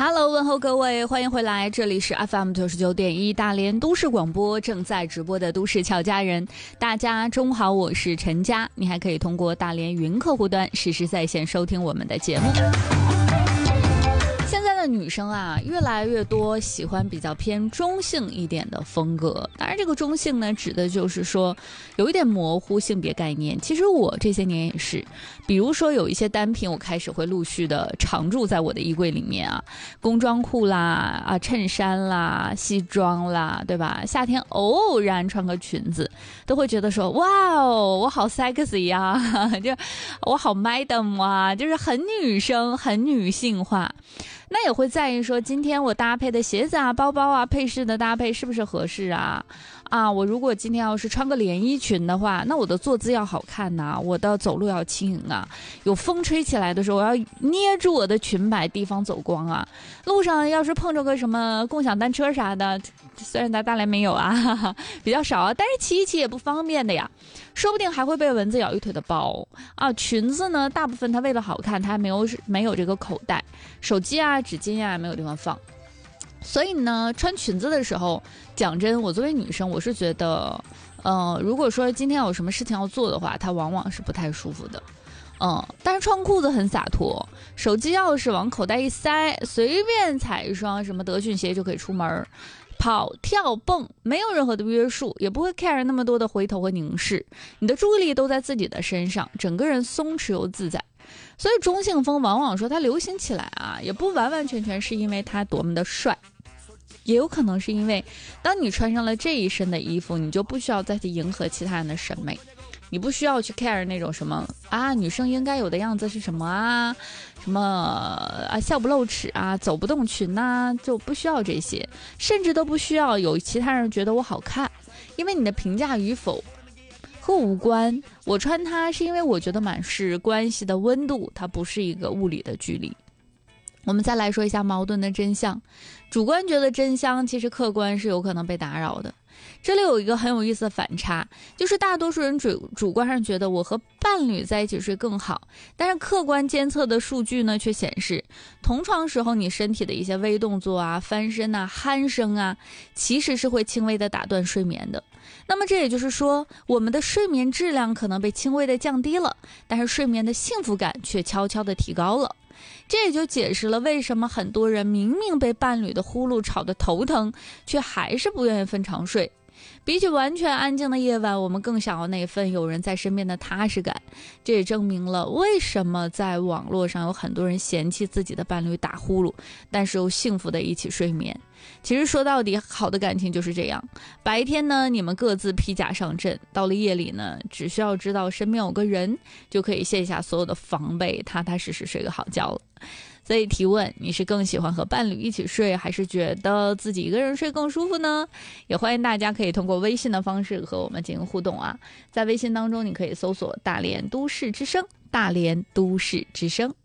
Hello， 问候各位，欢迎回来，这里是 FM 99.1大连都市广播，正在直播的都市俏佳人。大家中午好，我是陈佳，你还可以通过大连云客户端实时在线收听我们的节目。现在的女生啊，越来越多喜欢比较偏中性一点的风格。当然，这个中性呢，指的就是说有一点模糊性别概念。其实我这些年也是，比如说有一些单品，我开始会陆续的常驻在我的衣柜里面啊，工装裤啦、衬衫啦、西装啦，对吧？夏天偶然穿个裙子，都会觉得说，哇哦，我好 sexy 呀，就我好 madam 啊，就是很女生、很女性化。那也会在意说，今天我搭配的鞋子啊、包包啊、配饰的搭配是不是合适啊？我如果今天要是穿个连衣裙的话，那我的坐姿要好看呐，我的走路要轻盈啊，有风吹起来的时候，我要捏住我的裙摆，地方走光啊。路上要是碰着个什么共享单车啥的，虽然在大连没有啊，比较少啊，但是骑一骑也不方便的呀，说不定还会被蚊子咬一腿的包啊。裙子呢，大部分它为了好看，它没有这个口袋，手机啊、纸巾啊没有地方放。所以呢，穿裙子的时候，讲真，我作为女生，我是觉得，如果说今天有什么事情要做的话，它往往是不太舒服的。但是穿裤子很洒脱，手机钥匙往口袋一塞，随便踩一双什么德训鞋就可以出门，跑跳蹦没有任何的约束，也不会 care 那么多的回头和凝视，你的注意力都在自己的身上，整个人松弛又自在。所以中性风往往说它流行起来啊，也不完完全全是因为它多么的帅，也有可能是因为当你穿上了这一身的衣服，你就不需要再去迎合其他人的审美，你不需要去 care 那种什么女生应该有的样子是什么啊，什么笑不露齿啊，走不动裙啊，就不需要这些，甚至都不需要有其他人觉得我好看，因为你的评价与否和我无关，我穿它是因为我觉得满是关系的温度，它不是一个物理的距离。我们再来说一下矛盾的真相，主观觉得真香，其实客观是有可能被打扰的。这里有一个很有意思的反差，就是大多数人主观上觉得我和伴侣在一起睡更好，但是客观监测的数据呢，却显示同床时候你身体的一些微动作啊、翻身啊、鼾声啊，其实是会轻微的打断睡眠的。那么这也就是说，我们的睡眠质量可能被轻微的降低了，但是睡眠的幸福感却悄悄的提高了。这也就解释了为什么很多人明明被伴侣的呼噜吵得头疼，却还是不愿意分床睡。比起完全安静的夜晚，我们更想要那份有人在身边的踏实感。这也证明了为什么在网络上有很多人嫌弃自己的伴侣打呼噜，但是又幸福的一起睡眠。其实说到底，好的感情就是这样，白天呢你们各自披甲上阵，到了夜里呢，只需要知道身边有个人，就可以卸下所有的防备，踏踏实实睡个好觉了。所以提问，你是更喜欢和伴侣一起睡，还是觉得自己一个人睡更舒服呢？也欢迎大家可以通过微信的方式和我们进行互动啊。在微信当中，你可以搜索大连都市之声，大连都市之声。